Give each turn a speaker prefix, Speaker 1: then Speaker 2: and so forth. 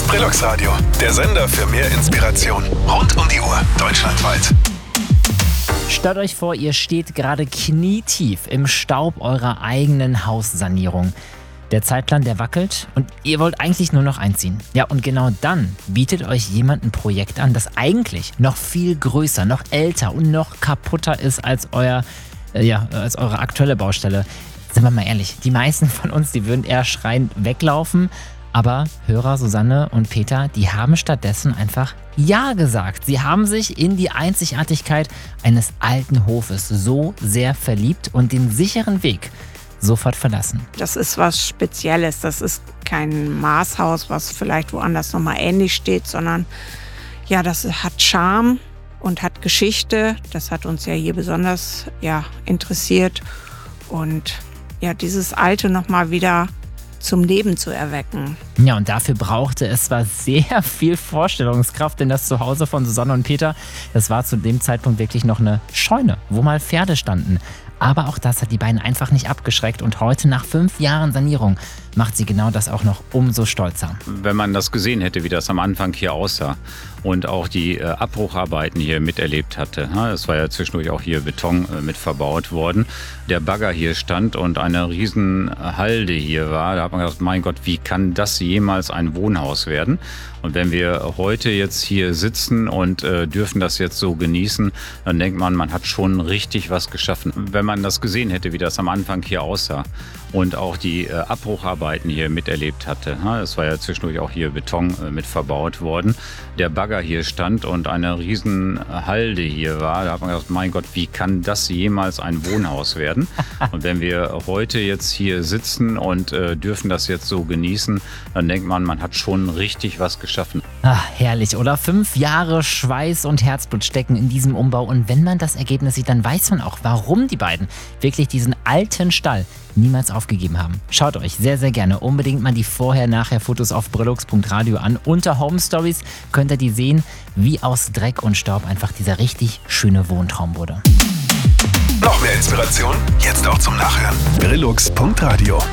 Speaker 1: Brillux Radio, der Sender für mehr Inspiration. Rund um die Uhr, deutschlandweit.
Speaker 2: Stellt euch vor, ihr steht gerade knietief im Staub eurer eigenen Haussanierung. Der Zeitplan, der wackelt und ihr wollt eigentlich nur noch einziehen. Ja, und genau dann bietet euch jemand ein Projekt an, das eigentlich noch viel größer, noch älter und noch kaputter ist als eure aktuelle Baustelle. Sind wir mal ehrlich, die meisten von uns, die würden eher schreiend weglaufen. Aber Hörer Susanne und Peter, die haben stattdessen einfach Ja gesagt. Sie haben sich in die Einzigartigkeit eines alten Hofes so sehr verliebt und den sicheren Weg sofort verlassen.
Speaker 3: Das ist was Spezielles. Das ist kein Maßhaus, was vielleicht woanders nochmal ähnlich steht, sondern ja, das hat Charme und hat Geschichte. Das hat uns ja hier besonders interessiert. Und ja, dieses Alte nochmal wieder zum Leben zu erwecken.
Speaker 2: Ja, und dafür brauchte es zwar sehr viel Vorstellungskraft, denn das Zuhause von Susanne und Peter, das war zu dem Zeitpunkt wirklich noch eine Scheune, wo mal Pferde standen. Aber auch das hat die beiden einfach nicht abgeschreckt und heute, nach 5 Jahren Sanierung, macht sie genau das auch noch umso stolzer.
Speaker 4: Wenn man das gesehen hätte, wie das am Anfang hier aussah und auch die Abbrucharbeiten hier miterlebt hatte. Es war ja zwischendurch auch hier Beton mit verbaut worden. Der Bagger hier stand und eine riesen Halde hier war. Da hat man gedacht, mein Gott, wie kann das jemals ein Wohnhaus werden? Und wenn wir heute jetzt hier sitzen und dürfen das jetzt so genießen, dann denkt man, man hat schon richtig was geschaffen. Wenn man das gesehen hätte, wie das am Anfang hier aussah und auch die Abbrucharbeiten hier miterlebt hatte. Es war ja zwischendurch auch hier Beton mit verbaut worden. Der Bagger hier stand und eine riesen Halde hier war. Da hat man gedacht, mein Gott, wie kann das jemals ein Wohnhaus werden? Und wenn wir heute jetzt hier sitzen und dürfen das jetzt so genießen, dann denkt man, man hat schon richtig was geschaffen.
Speaker 2: Ach, herrlich, oder? 5 Jahre Schweiß und Herzblut stecken in diesem Umbau. Und wenn man das Ergebnis sieht, dann weiß man auch, warum die beiden wirklich diesen alten Stall niemals aufgegeben haben. Schaut euch sehr, sehr gerne unbedingt mal die Vorher-Nachher-Fotos auf brillux.radio an. Unter Home Stories könnt ihr die sehen, wie aus Dreck und Staub einfach dieser richtig schöne Wohntraum wurde.
Speaker 1: Noch mehr Inspiration? Jetzt auch zum Nachhören. Brillux.radio